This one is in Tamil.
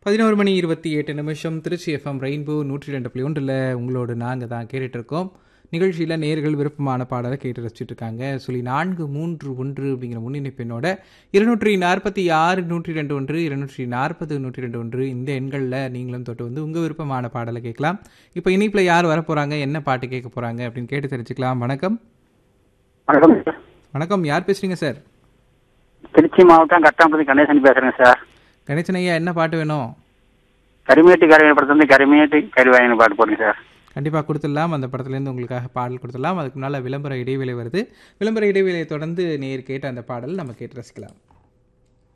11 மணி 28 நிமிஷம் திருச்சி எஃப்எம் ரெயின்போ 102.1 உங்களோடு நாங்கள் தான் கேட்டுட்டு இருக்கோம். நிகழ்ச்சியில் நேர்கள் விருப்பமான பாடலை கேட்டு ரசிச்சுட்டு இருக்காங்க. 431 அப்படிங்கிற முன்னிணைப்பு எண்ணோட 246 102 240 102 இந்த எண்களில் நீங்களும் தொட்டு வந்து உங்கள் விருப்பமான பாடலை கேட்கலாம். இப்போ இனிப்பில் யார் வர போகிறாங்க, என்ன பாட்டு கேட்க போகிறாங்க அப்படின்னு கேட்டு தெரிஞ்சுக்கலாம். வணக்கம். வணக்கம். வணக்கம், யார் பேசுறீங்க சார்? திருச்சி மாவட்டம் கட்டாம்பதி கணேசன் பேசுறேங்க சார். கணேசன் ஐயா, என்ன பாட்டு வேணும்? கரிமேட்டு கரையை படத்துல கரிமேட்டு கருவாயின்னு பாட்டு போடுங்க சார். கண்டிப்பாக கொடுத்துடலாம். அந்த படத்துலேருந்து உங்களுக்காக பாடல் கொடுத்துடலாம். அதுக்கு முன்னால் விளம்பர இடைவேளை வருது. விளம்பர இடைவேளையை தொடர்ந்து நேர் கேட்ட அந்த பாடல் நம்ம கேட்டு ரசிக்கலாம்.